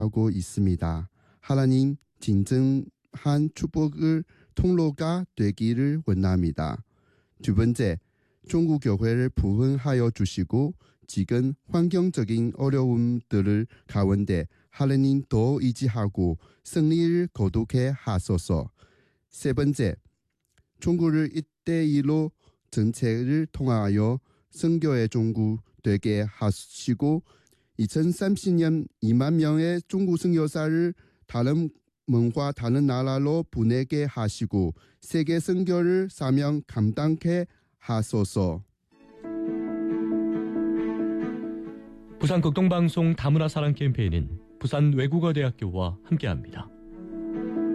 하고 있습니다. 하나님 진정한 축복을 통로가 되기를 원합니다. 두 번째, 중국 교회를 부흥하여 주시고 지금 환경적인 어려움들을 가운데 하나님 더 의지하고 승리를 거두게 하소서. 세 번째, 중국을 1대1로 정책을 통하여 선교의 종국 되게 하시고 2030년 2만 명의 중국 선교사를 다른 문화 다른 나라로 보내게 하시고 세계 선교를 사명 감당케 하소서. 부산 극동방송 다문화 사랑 캠페인은 부산 외국어대학교와 함께합니다.